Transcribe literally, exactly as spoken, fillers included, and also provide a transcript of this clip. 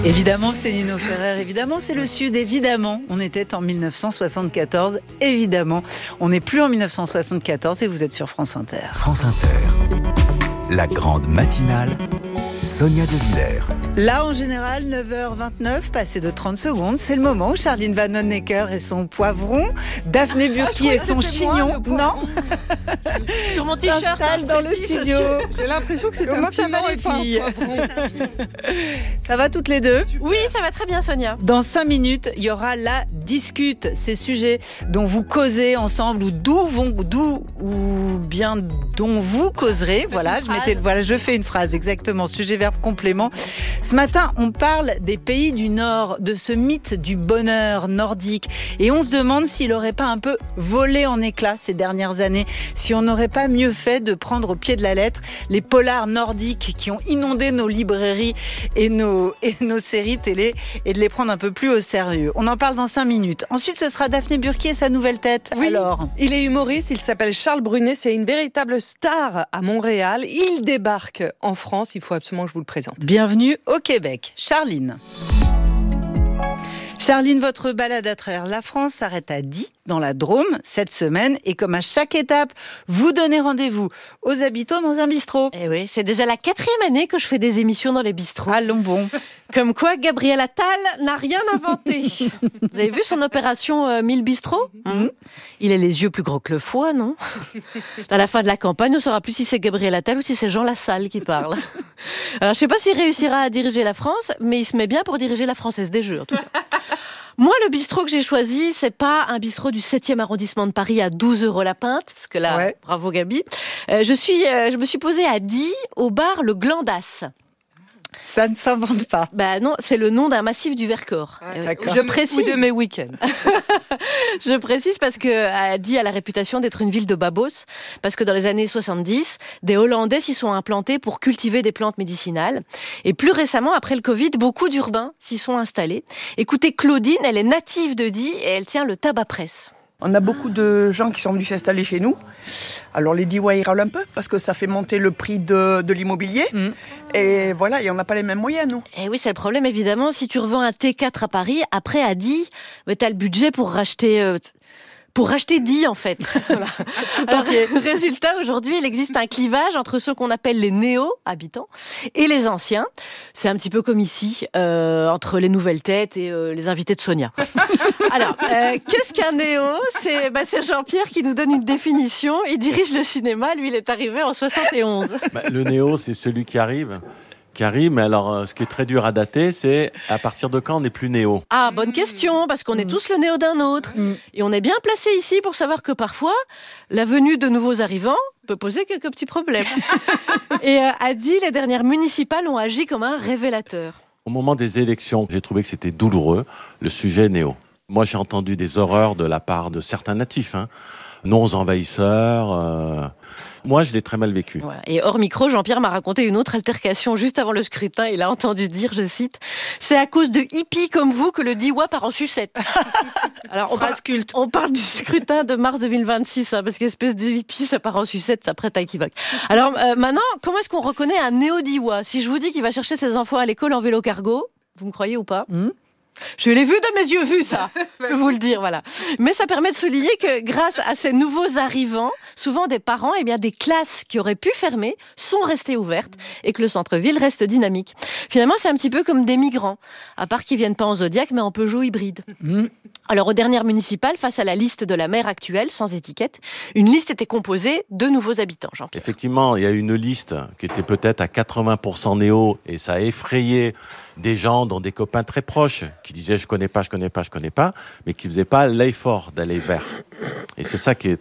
Évidemment, c'est Nino Ferrer, évidemment, c'est le Sud, évidemment. On était en dix-neuf cent soixante-quatorze, évidemment. On n'est plus en dix-neuf cent soixante-quatorze et vous êtes sur France Inter. France Inter, la grande matinale, Sonia De Villers. Là, en général, neuf heures vingt-neuf, passé de trente secondes, c'est le moment où Charline Vanhoenacker et son poivron, Daphné Burki ah, et son chignon, moi, non sur mon t-shirt, s'installe dans le studio. J'ai l'impression que c'est Comment un ça va les filles? Ça va toutes les deux? Oui, ça va très bien, Sonia. Dans cinq minutes, il y aura la discute, ces sujets dont vous causez ensemble ou d'où vont, d'où ou bien dont vous causerez. Voilà, je mettais, voilà, je fais une phrase exactement. Sujet, verbe, complément. Ce matin, on parle des pays du Nord, de ce mythe du bonheur nordique. Et on se demande s'il n'aurait pas un peu volé en éclats ces dernières années, si on n'aurait pas mieux fait de prendre au pied de la lettre les polars nordiques qui ont inondé nos librairies et nos, et nos séries télé et de les prendre un peu plus au sérieux. On en parle dans cinq minutes. Ensuite, ce sera Daphné Burki et sa nouvelle tête. Oui, alors, il est humoriste, il s'appelle Charles Brunet, c'est une véritable star à Montréal. Il débarque en France, il faut absolument que je vous le présente. Bienvenue au Québec. Charline. Charline, votre balade à travers la France s'arrête à Die, dans la Drôme, cette semaine. Et comme à chaque étape, vous donnez rendez-vous aux habitants dans un bistrot. Eh oui, c'est déjà la quatrième année que je fais des émissions dans les bistrots. Allons bon. Comme quoi, Gabriel Attal n'a rien inventé. Vous avez vu son opération euh, mille bistrots mmh. Il a les yeux plus gros que le foie, non? À la fin de la campagne, on ne saura plus si c'est Gabriel Attal ou si c'est Jean Lassalle qui parle. Alors, je ne sais pas s'il réussira à diriger la France, mais il se met bien pour diriger la Française des Jeux, en tout cas. Moi, le bistrot que j'ai choisi, c'est pas un bistrot du septième arrondissement de Paris à douze euros la pinte, parce que là, ouais. Bravo Gabi. Euh, je suis, euh, je me suis posée à Die, au bar Le Glandas. Ça ne s'invente pas. Bah non, c'est le nom d'un massif du Vercors. Ah, d'accord. Je précise. Ou de mes week-ends. Je précise parce que Die a la réputation d'être une ville de babos, parce que dans les années soixante-dix, des Hollandais s'y sont implantés pour cultiver des plantes médicinales. Et plus récemment, après le Covid, beaucoup d'urbains s'y sont installés. Écoutez, Claudine, elle est native de Die et elle tient le tabac presse. On a beaucoup de gens qui sont venus s'installer chez nous. Alors les Diois ils râlent un peu parce que ça fait monter le prix de, de l'immobilier. Mmh. Et voilà, et on n'a pas les mêmes moyens, nous. Et oui, c'est le problème, évidemment. Si tu revends un T quatre à Paris, après à Die, bah, tu as le budget pour racheter... Euh, Pour racheter Die, en fait. Voilà. Tout entier. Alors, résultat, aujourd'hui, il existe un clivage entre ceux qu'on appelle les néo-habitants et les anciens. C'est un petit peu comme ici, euh, entre les nouvelles têtes et euh, les invités de Sonia. Alors, euh, qu'est-ce qu'un néo? C'est, bah, c'est Jean-Pierre qui nous donne une définition. Il dirige le cinéma. Lui, il est arrivé en soixante et onze. Bah, le néo, c'est celui qui arrive. Qui arrive, mais alors euh, ce qui est très dur à dater, c'est à partir de quand on n'est plus néo? Ah, bonne question, parce qu'on est tous le néo d'un autre. Mmh. Et on est bien placé ici pour savoir que parfois, la venue de nouveaux arrivants peut poser quelques petits problèmes. Et euh, à Die, les dernières municipales ont agi comme un révélateur. Au moment des élections, j'ai trouvé que c'était douloureux, le sujet néo. Moi, j'ai entendu des horreurs de la part de certains natifs, hein. Non aux envahisseurs... Euh... Moi, je l'ai très mal vécu. Voilà. Et hors micro, Jean-Pierre m'a raconté une autre altercation juste avant le scrutin. Il a entendu dire, je cite, « C'est à cause de hippies comme vous que le Diois part en sucette. » Alors, on parle, on parle du scrutin de mars deux mille vingt-six, hein, parce qu'espèce de hippie, ça part en sucette, ça prête à équivoque. Alors, euh, maintenant, comment est-ce qu'on reconnaît un néo-Diois? Si je vous dis qu'il va chercher ses enfants à l'école en vélo cargo, vous me croyez ou pas? mmh Je l'ai vu de mes yeux vus, ça, je peux vous le dire, voilà. Mais ça permet de souligner que grâce à ces nouveaux arrivants, souvent des parents, eh bien des classes qui auraient pu fermer sont restées ouvertes et que le centre-ville reste dynamique. Finalement, c'est un petit peu comme des migrants, à part qu'ils viennent pas en Zodiac, mais en Peugeot hybride. Mmh. Alors, aux dernières municipales, face à la liste de la maire actuelle, sans étiquette, une liste était composée de nouveaux habitants, Jean-Pierre. Effectivement, il y a une liste qui était peut-être à quatre-vingts pour cent néo, et ça a effrayé des gens, dont des copains très proches, qui disaient « je connais pas, je connais pas, je connais pas », mais qui faisaient pas l'effort d'aller vers. Et c'est ça qui est